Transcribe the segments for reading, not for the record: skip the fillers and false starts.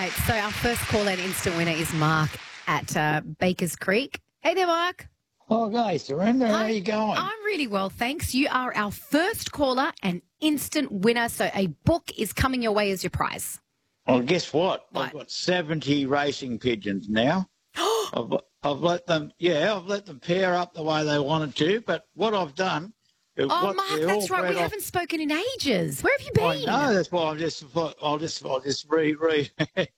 right, so our first call and instant winner is Mark at Bakers Creek. Hey there, Mark. Okay, Surrender, how you going? I'm really well, thanks. You are our first caller and instant winner, so a book is coming your way as your prize. Well, guess what? What? I've got 70 racing pigeons now. I've let them pair up the way they wanted to, but what I've done... Oh, Mark, that's right. We haven't spoken in ages. Where have you been? I know, that's why I'll just read.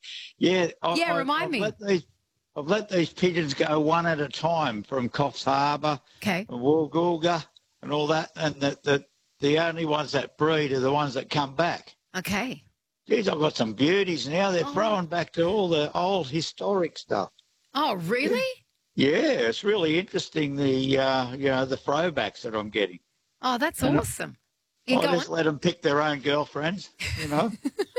Remind me. I've let these pigeons go one at a time from Coffs Harbour, Okay. and Woolgoolga and all that, and the only ones that breed are the ones that come back. Okay. Geez, I've got some beauties now. They're throwing back to all the old historic stuff. Oh, really? Yeah, it's really interesting, the throwbacks that I'm getting. Oh, that's awesome. I just let them pick their own girlfriends, you know.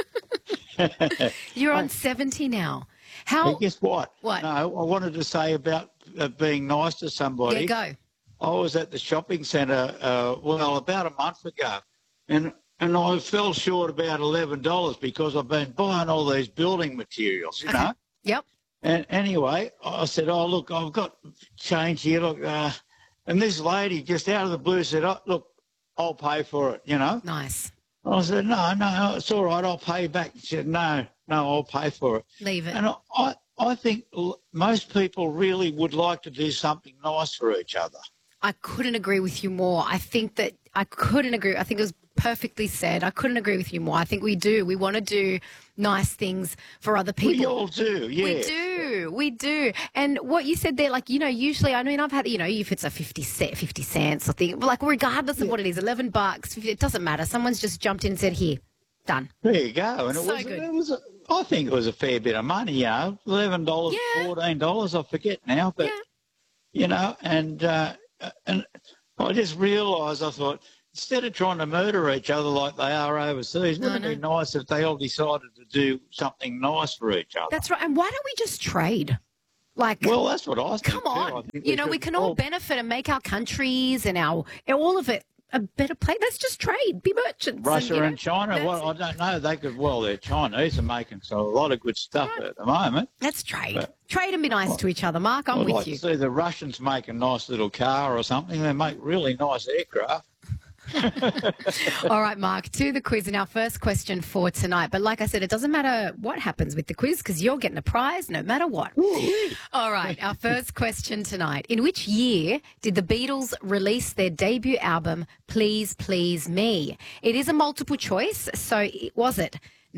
You're on 70 now. Hey, guess what? What? No, I wanted to say about being nice to somebody. Yeah, go. I was at the shopping centre, about a month ago, and I fell short about $11 because I've been buying all these building materials, you know. Yep. And anyway, I said, "Oh, look, I've got change here. Look," and this lady just out of the blue said, "Oh, look, I'll pay for it," you know. Nice. I said, no, it's all right, I'll pay back. She said, no, I'll pay for it. Leave it. And I think most people really would like to do something nice for each other. I couldn't agree with you more. I think it was perfectly said. I couldn't agree with you more. I think we do. We want to do nice things for other people. We all do, yeah. We do. And what you said there, like, you know, usually, I mean, I've had, you know, if it's a 50 cents or thing, like, regardless of what it is, $11, it doesn't matter. Someone's just jumped in and said, here, done. There you go. And I think it was a fair bit of money, you know, $11, $14, I forget now, but, you know, and I just realised, I thought, instead of trying to murder each other like they are overseas, wouldn't it be nice if they all decided to do something nice for each other? That's right. And why don't we just trade? Well, that's what I think. Come on. You know, we can all benefit and make our countries and all of it a better place. Let's just trade, be merchants. Russia and China, I don't know. They're Chinese are making a lot of good stuff at the moment. Let's trade. Trade and be nice to each other, Mark. I'm with you. I'd like to see the Russians make a nice little car or something. They make really nice aircraft. All right, Mark, to the quiz and our first question for tonight. But like I said, it doesn't matter what happens with the quiz because you're getting a prize no matter what. All right, our first question tonight. In which year did the Beatles release their debut album, Please Please Me? It is a multiple choice, so was it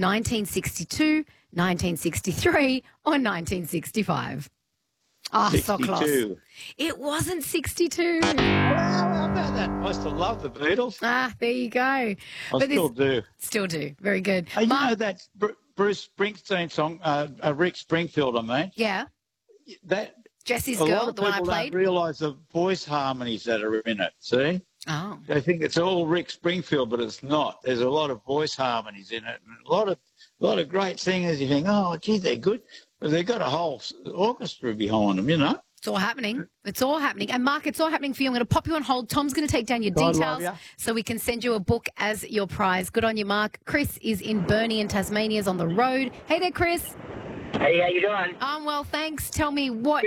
1962, 1963 or 1965? Ah, 62. So close. It wasn't 62. Well, how about that? I used to love the Beatles. Ah, there you go. I still do. Still do. Very good. You know that Bruce Springsteen song, Rick Springfield, I mean? Yeah. That Jesse's Girl, the one I played? A lot of people don't realise the voice harmonies that are in it, see? Oh. They think it's all Rick Springfield, but it's not. There's a lot of voice harmonies in it and a lot of great singers. You think, oh, gee, they're good. But they've got a whole orchestra behind them, you know. It's all happening. It's all happening. And, Mark, it's all happening for you. I'm going to pop you on hold. Tom's going to take down your details so we can send you a book as your prize. Good on you, Mark. Chris is in Burnie in Tasmania, is on the road. Hey there, Chris. Hey, how you doing? I'm well, thanks. Tell me when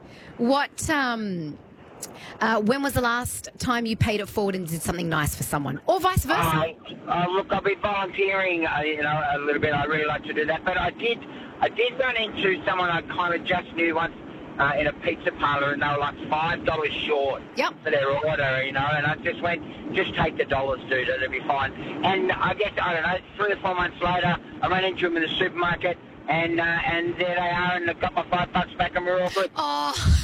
was the last time you paid it forward and did something nice for someone? Or vice versa? Look, I've been volunteering, a little bit. I really like to do that. But I did run into someone I kind of just knew once in a pizza parlour, and they were like $5 short for their order, you know, and I just went, just take the dollars, dude, it'll be fine. And I guess, I don't know, 3 or 4 months later, I ran into them in the supermarket, and there they are, and I got my $5 back, and we're all good. Oh.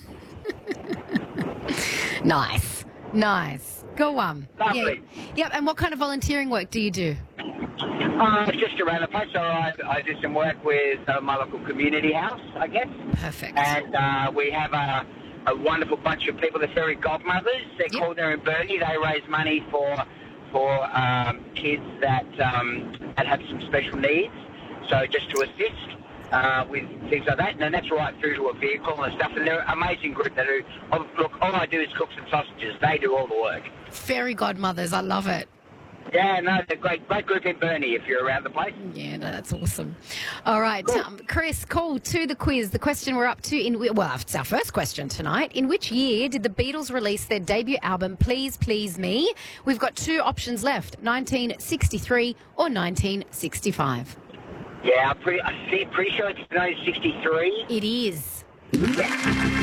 Nice. Go on. Lovely. Yep, and what kind of volunteering work do you do? Just around the place. So I do some work with my local community house, I guess. Perfect. And we have a wonderful bunch of people, the fairy godmothers. They're called there in Burnie. They raise money for kids that have some special needs. So just to assist with things like that, and that's right through to a vehicle and stuff. And they're an amazing group that do. Look, all I do is cook some sausages. They do all the work. Fairy godmothers, I love it. Yeah, no, it's a great group in Burnie if you're around the place. Yeah, no, that's awesome. All right, cool. Chris, call to the quiz. The question we're up to it's our first question tonight. In which year did the Beatles release their debut album, Please Please Me? We've got two options left, 1963 or 1965. Yeah, I'm pretty sure it's 1963. It is. Yeah.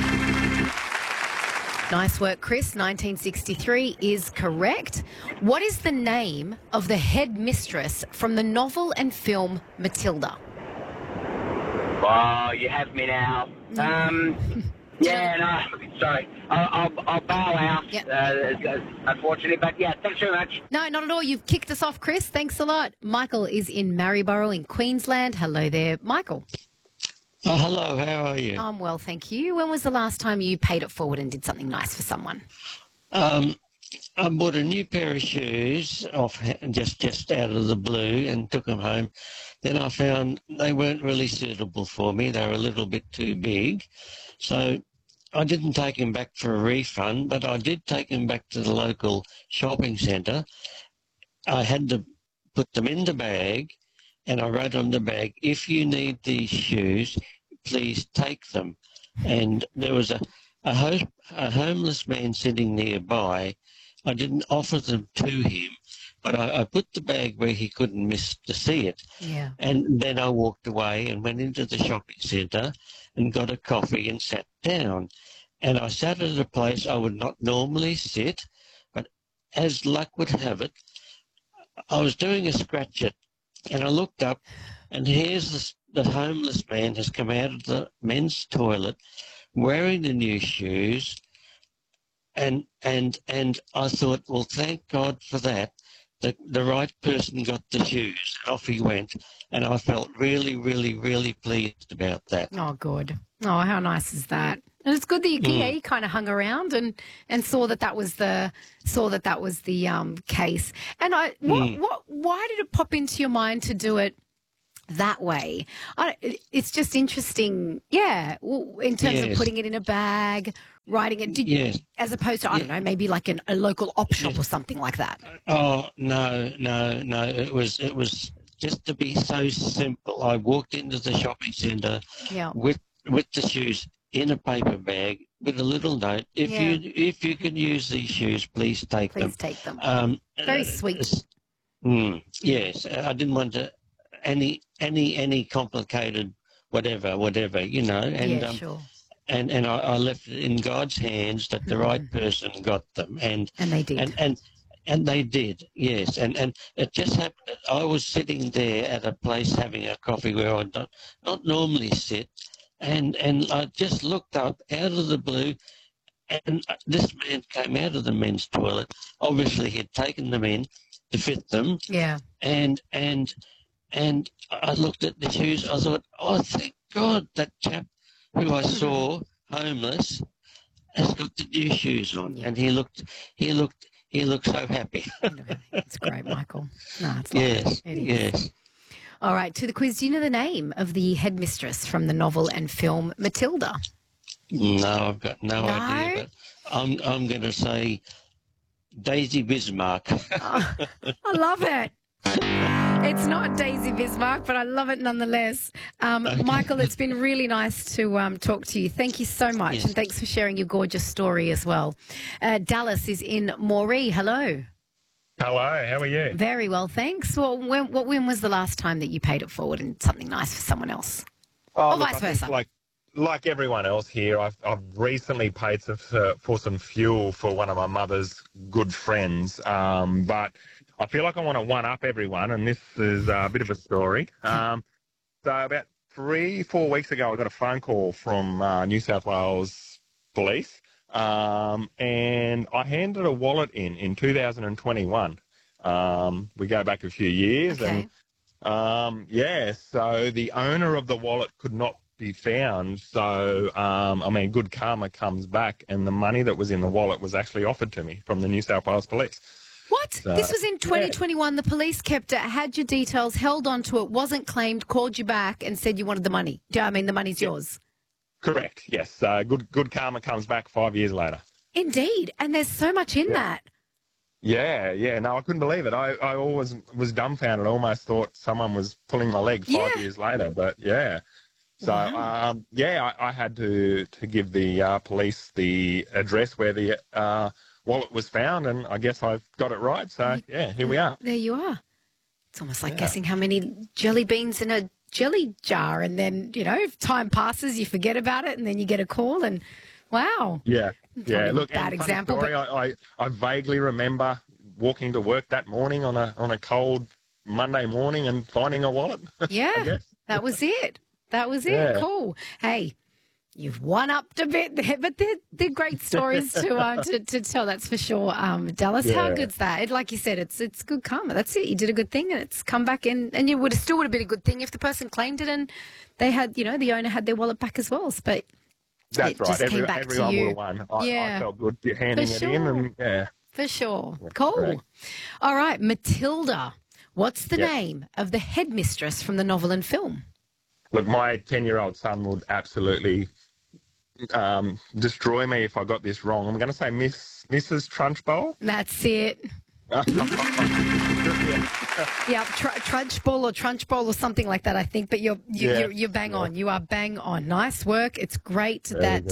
Nice work, Chris. 1963 is correct. What is the name of the headmistress from the novel and film Matilda? Oh, you have me now. Yeah, no, sorry. I'll bow out, unfortunately. But, yeah, thanks very much. No, not at all. You've kicked us off, Chris. Thanks a lot. Michael is in Maryborough in Queensland. Hello there, Michael. Oh, hello, how are you? I'm well, thank you. When was the last time you paid it forward and did something nice for someone? I bought a new pair of shoes off just out of the blue and took them home. Then I found they weren't really suitable for me. They were a little bit too big. So I didn't take them back for a refund, but I did take them back to the local shopping centre. I had to put them in the bag, and I wrote on the bag, if you need these shoes, please take them. And there was a homeless man sitting nearby. I didn't offer them to him, but I put the bag where he couldn't miss to see it. Yeah. And then I walked away and went into the shopping centre and got a coffee and sat down. And I sat at a place I would not normally sit, but as luck would have it, I was doing a scratch it, and I looked up, and here's the homeless man has come out of the men's toilet wearing the new shoes, and I thought, well, thank God for that. The right person got the shoes. Off he went, and I felt really, really, really pleased about that. Oh, good. Oh, how nice is that? And it's good that you kind of hung around and saw that was the case. And why did it pop into your mind to do it that way? It's just interesting, yeah, in terms of putting it in a bag, writing it, as opposed to, I don't know, maybe like a local op shop or something like that. Oh, no. It was just to be so simple. I walked into the shopping centre with the shoes in a paper bag with a little note. If you can use these shoes, please take them. Please take them. Very sweet. Yes, I didn't want to any complicated whatever, you know. And sure. And I left it in God's hands that the right person got them, and they did. And they did, yes. And it just happened that I was sitting there at a place having a coffee where I not normally sit, and I just looked up out of the blue, and this man came out of the men's toilet. Obviously, he had taken them in to fit them. Yeah. And I looked at the shoes. I thought, oh, thank God that chap who I saw homeless has got the new shoes on, and he looked so happy. It's great, Michael. No, it's yes, it is. Yes. All right, to the quiz. Do you know the name of the headmistress from the novel and film Matilda? No, I've got no idea, but I'm going to say Daisy Bismarck. Oh, I love it. It's not Daisy Bismarck, but I love it nonetheless. Michael, it's been really nice to talk to you. Thank you so much, and thanks for sharing your gorgeous story as well. Dallas is in Moree. Hello. Hello, how are you? Very well, thanks. Well, when was the last time that you paid it forward and something nice for someone else? Oh, or vice versa? Like everyone else here, I've recently paid for some fuel for one of my mother's good friends, but I feel like I want to one-up everyone, and this is a bit of a story. So about 3-4 weeks ago, I got a phone call from New South Wales Police, and I handed a wallet in 2021. We go back a few years, okay. and so the owner of the wallet could not be found. So, good karma comes back, and the money that was in the wallet was actually offered to me from the New South Wales Police. What? So, this was in 2021. Yeah. The police kept it, had your details, held on to it, wasn't claimed, called you back and said you wanted the money. I mean, the money's yours. Correct, yes. Good karma comes back 5 years later. Indeed. And there's so much in that. Yeah. No, I couldn't believe it. I always was dumbfounded. I almost thought someone was pulling my leg 5 years later. But yeah. So I had to give the police the address where the wallet was found, and I guess I've got it right. So yeah, here we are. There you are. It's almost like guessing how many jelly beans in a jelly jar, and then, if time passes, you forget about it, and then you get a call, and wow. Yeah. Look, bad example. Story, I vaguely remember walking to work that morning on a cold Monday morning and finding a wallet. Yeah, that was it. That was it. Yeah. Cool. Hey, you've one-upped a bit there, but they're great stories to tell, that's for sure. Dallas, how good's that? Like you said, it's good karma. That's it. You did a good thing, and it's come back in, and you still would have been a good thing if the person claimed it and they had, the owner had their wallet back as well. But that's right. Everyone would have won. I felt good handing it in, and for sure. Cool. Correct. All right, Matilda. What's the name of the headmistress from the novel and film? Look, my 10-year-old son would absolutely destroy me if I got this wrong. I'm going to say Mrs. Trunchbull. That's it. Trunchbull or Trunchbull or something like that, I think. But you're bang on. You are bang on. Nice work. It's great that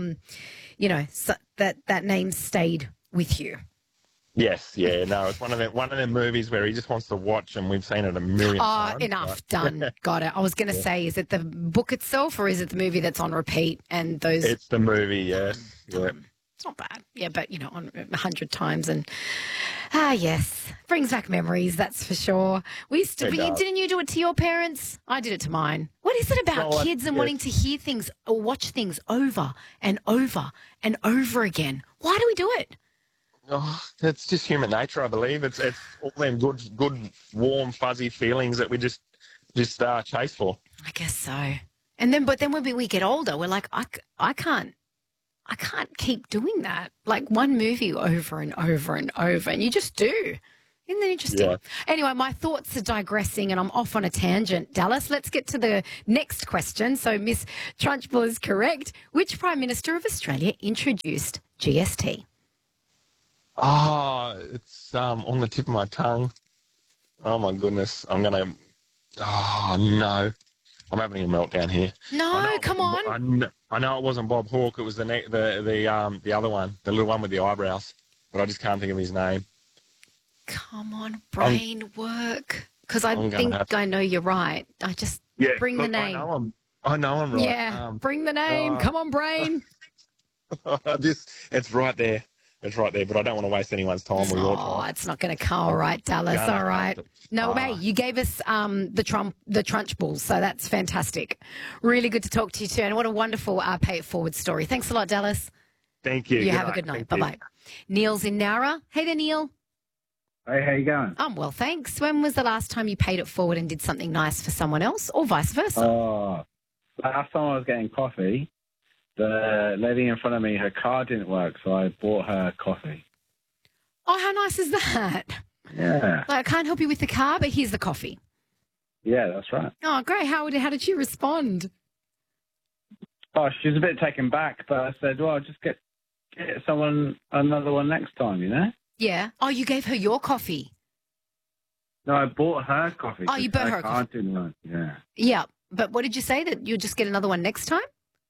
that name stayed with you. Yes, no, it's one of them movies where he just wants to watch, and we've seen it a million times. Enough, done, got it. I was going to say, is it the book itself, or is it the movie that's on repeat? And those. It's the movie, yes. It's not bad, but on 100 times, and yes, brings back memories. That's for sure. We used to. Didn't you do it to your parents? I did it to mine. What is it about kids and wanting to hear things or watch things over and over and over again? Why do we do it? Oh, it's just human nature, I believe. It's all them good, warm, fuzzy feelings that we just chase for. I guess so. And then, when we get older, we're like, I can't keep doing that. Like one movie over and over and over, and you just do. Isn't that interesting? Yeah. Anyway, my thoughts are digressing, and I'm off on a tangent. Dallas, let's get to the next question. So Miss Trunchbull is correct. Which Prime Minister of Australia introduced GST? Oh, it's on the tip of my tongue. Oh, my goodness. Oh, no. I'm having a meltdown here. No, come on. I know it wasn't Bob Hawke. It was the other one, the little one with the eyebrows. But I just can't think of his name. Come on, brain work. Because I think I know you're right. I just bring the name. I know I'm right. Yeah, bring the name. Come on, brain. It's right there. It's right there, but I don't want to waste anyone's time or your time. Oh, it's not going to come. All right, Dallas. All right. No way. You gave us the Trunchbulls, so that's fantastic. Really good to talk to you too, and what a wonderful Pay It Forward story. Thanks a lot, Dallas. Thank you. You have a good night. Bye-bye. Neil's in Nowra. Hey there, Neil. Hey, how you going? I'm well, thanks. When was the last time you paid it forward and did something nice for someone else, or vice versa? Last time I was getting coffee, the lady in front of me, her car didn't work, so I bought her coffee. Oh, how nice is that? Yeah. Like, I can't help you with the car, but here's the coffee. Yeah, that's right. Oh, great. How did she respond? Oh, she was a bit taken back, but I said, well, just get someone another one next time, Yeah. Oh, you gave her your coffee? No, I bought her coffee. Oh, you bought her coffee. Didn't work. Yeah. Yeah, but what did you say, that you'll just get another one next time?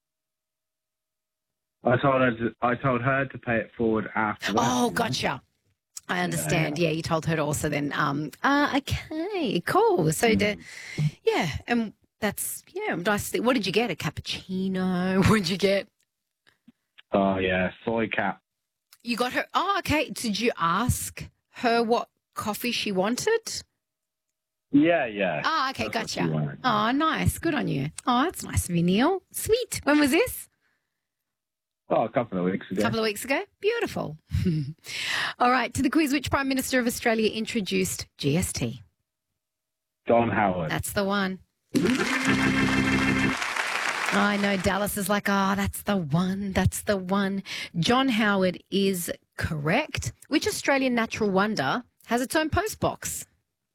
I told her to pay it forward after that. Oh, gotcha. I understand. Yeah, you told her to also then. Okay, cool. So, and that's nice. What did you get? A cappuccino? What did you get? Oh yeah, soy cap. You got her. Oh, okay. Did you ask her what coffee she wanted? Yeah. Oh, okay, gotcha. Oh, nice. Good on you. Oh, that's nice of you, Neil. Sweet. When was this? Oh, a couple of weeks ago. Beautiful. All right, to the quiz. Which Prime Minister of Australia introduced GST? John Howard. That's the one. I know Dallas is like, that's the one. John Howard is correct. Which Australian natural wonder has its own post box?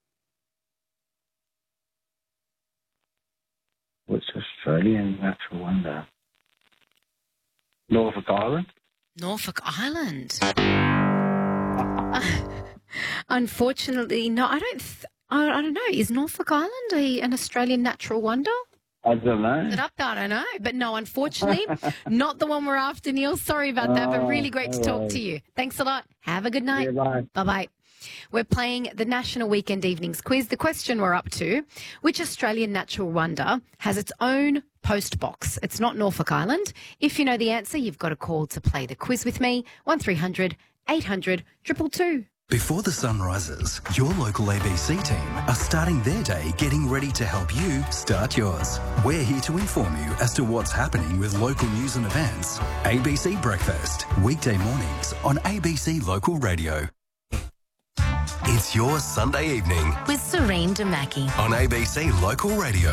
Which Australian natural wonder? Norfolk Island. Norfolk Island. Unfortunately, no. I don't know. Is Norfolk Island an Australian natural wonder? I don't know. Is it up there? I don't know. But no, unfortunately, not the one we're after, Neil. Sorry about that, but really great to talk to you. Thanks a lot. Have a good night. Yeah, bye. Bye-bye. We're playing the National Weekend Evenings Quiz. The question we're up to, which Australian natural wonder has its own post box? It's not Norfolk Island. If you know the answer, you've got a call to play the quiz with me, 1300 800 222. Before the sun rises, your local ABC team are starting their day getting ready to help you start yours. We're here to inform you as to what's happening with local news and events. ABC Breakfast, weekday mornings on ABC Local Radio. It's your Sunday evening with Serene Damaki on ABC Local Radio.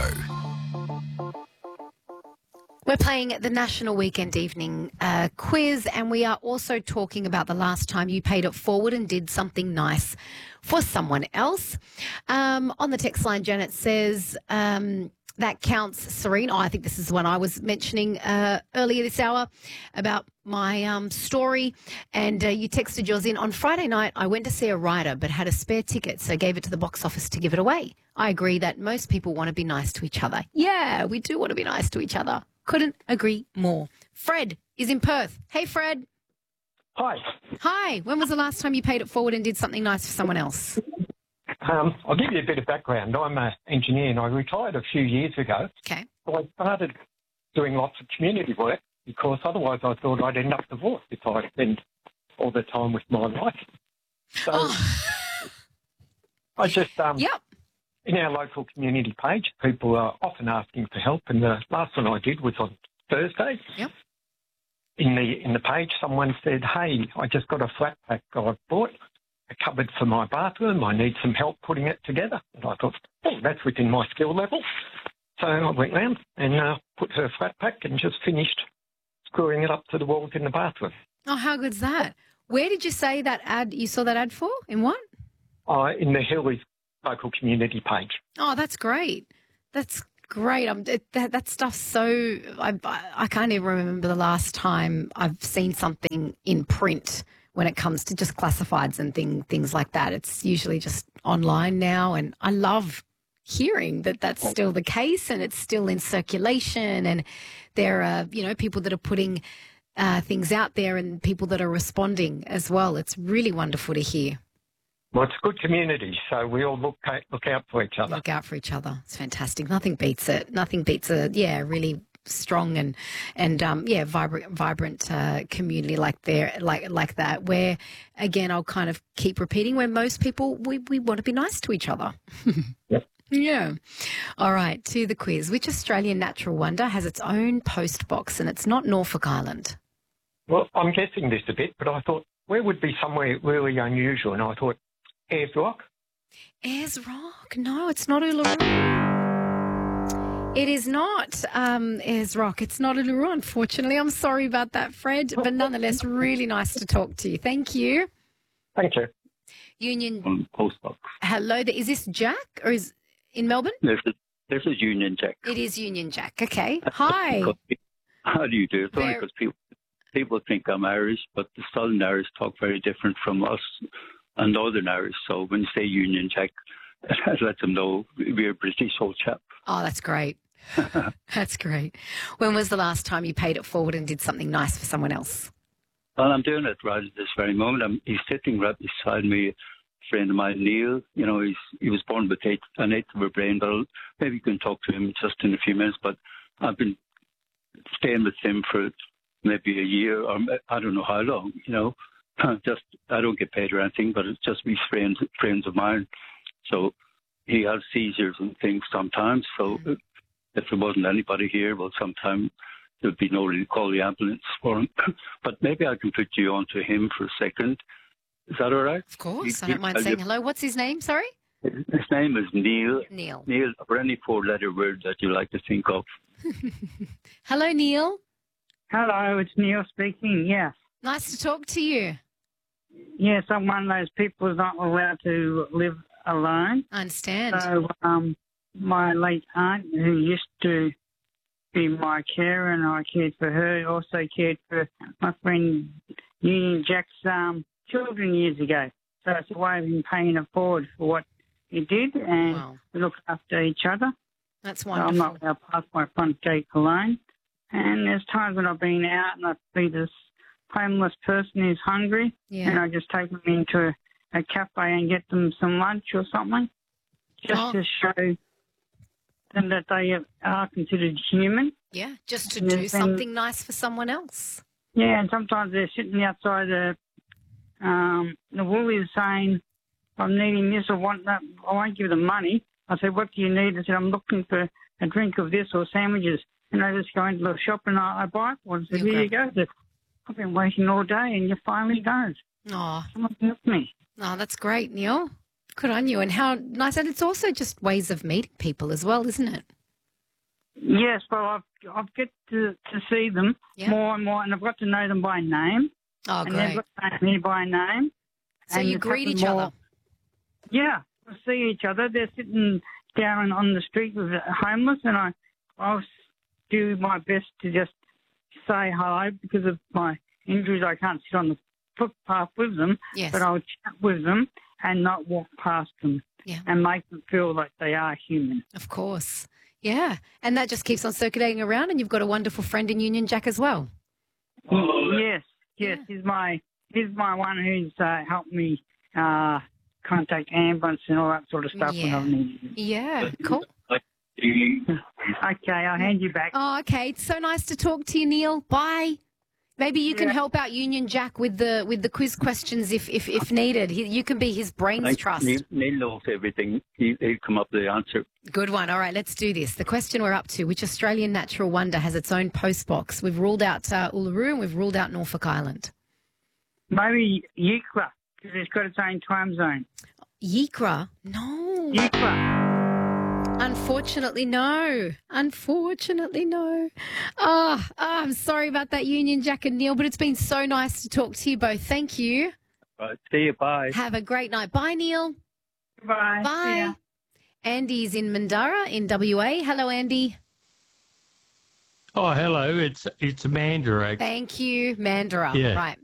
We're playing the National Weekend Evening Quiz, and we are also talking about the last time you paid it forward and did something nice for someone else. On the text line, Janet says, that counts, Serene. Oh, I think this is the one I was mentioning earlier this hour about my story. And you texted yours in. On Friday night, I went to see a writer but had a spare ticket, so gave it to the box office to give it away. I agree that most people want to be nice to each other. Yeah, we do want to be nice to each other. Couldn't agree more. Fred is in Perth. Hey, Fred. Hi. Hi. When was the last time you paid it forward and did something nice for someone else? I'll give you a bit of background. I'm an engineer and I retired a few years ago. Okay. So I started doing lots of community work because otherwise I thought I'd end up divorced if I spent all the time with my wife. So I just, in our local community page, people are often asking for help, and the last one I did was on Thursday. Yep. In the page, someone said, "Hey, I just got a flat pack I've bought, a cupboard for my bathroom. I need some help putting it together." And I thought, oh, that's within my skill level. So I went round and put her flat pack and just finished screwing it up to the walls in the bathroom. Oh, how good's that? Where did you say that ad? You saw that ad for? In what? In the Hillies local community page. Oh, that's great. That's great. That stuff's so... I can't even remember the last time I've seen something in print when it comes to just classifieds and things like that. It's usually just online now, and I love hearing that that's still the case and it's still in circulation, and there are, people that are putting things out there and people that are responding as well. It's really wonderful to hear. Well, it's a good community, so we all look out for each other. Look out for each other. It's fantastic. Nothing beats it. Nothing beats a really strong and vibrant community like that. Where again, I'll kind of keep repeating, where most people we want to be nice to each other. Yep. Yeah. All right. To the quiz. Which Australian natural wonder has its own post box and it's not Norfolk Island? Well, I'm guessing this a bit, but I thought where would be somewhere really unusual, and I thought Ayers Rock. Ayers Rock? No, it's not Uluru. It is not Ayers Rock. It's not Uluru, unfortunately. I'm sorry about that, Fred, but nonetheless, really nice to talk to you. Thank you. Thank you. Union Postbox. Hello, is this Jack or is in Melbourne? This is Union Jack. It is Union Jack. Okay. Hi. How do you do? It's only because people think I'm Irish, but the Southern Irish talk very different from us and Northern Irish. So when you say Union Jack, let them know we're a British old chap. Oh, that's great. That's great. When was the last time you paid it forward and did something nice for someone else? Well, I'm doing it right at this very moment. He's sitting right beside me, a friend of mine, Neil. He was born with an eighth of a brain, but maybe you can talk to him just in a few minutes. But I've been staying with him for maybe a year, or I don't know how long, I don't get paid or anything, but it's just these friends of mine. So he has seizures and things sometimes. So if there wasn't anybody here, well, sometimes there'd be nobody to call the ambulance for him. But maybe I can put you on to him for a second. Is that all right? Of course. I don't mind saying hello. What's his name? Sorry? His name is Neil. Neil, or any four-letter word that you like to think of. Hello, Neil. Hello, it's Neil speaking, yes. Nice to talk to you. Yes, I'm one of those people who's not allowed to live alone. I understand. So my late aunt, who used to be my carer, and I cared for her, also cared for my friend Union Jack's children years ago. So it's a way of him paying it forward for what he did, and we look after each other. That's So wonderful. I'm not allowed past my front gate alone. And there's times when I've been out and I see this homeless person who's hungry, and I just take them into a cafe and get them some lunch or something, just to show them that they are considered human. Yeah, just to do something nice for someone else. Yeah, and sometimes they're sitting outside the Woolies saying, I'm needing this or want that. I won't give them money. I said, what do you need? I said, I'm looking for a drink of this or sandwiches. And I just go into the shop and I buy it for them. I said, here you go. I said, I've been waiting all day and you finally don't. Oh, someone helped me. Oh, that's great, Neil. Good on you. And how nice. And it's also just ways of meeting people as well, isn't it? Yes, well, I've get to see them more and more, and I've got to know them by name. Oh, and great. they've got to know me by name. So and you greet each other? Yeah, we see each other. They're sitting down on the street with homeless, and I'll do my best to just say hello. Because of my injuries, I can't sit on the footpath with them, but I'll chat with them and not walk past them and make them feel like they are human. Of course. Yeah, and that just keeps on circulating around, and you've got a wonderful friend in Union Jack as well. Yes. He's my one who's helped me contact ambulance and all that sort of stuff when I've needed it. Yeah, cool. Okay, I'll hand you back. Oh, okay. It's so nice to talk to you, Neil. Bye. Maybe you can help out Union Jack with the quiz questions if needed. You can be his brains trust. Neil knows everything. He'll come up with the answer. Good one. All right, let's do this. The question we're up to, which Australian natural wonder has its own post box? We've ruled out Uluru and we've ruled out Norfolk Island. Maybe Yikra, because it's got its own time zone. Yikra? No. Yikra. Unfortunately, no. Oh, I'm sorry about that, Union Jack and Neil, but it's been so nice to talk to you both. Thank you. Right, see you. Bye. Have a great night. Bye, Neil. Bye. Bye. Andy's in Mandara in WA. Hello, Andy. Oh, hello. It's Mandara. Thank you, Mandara. Yeah. Right.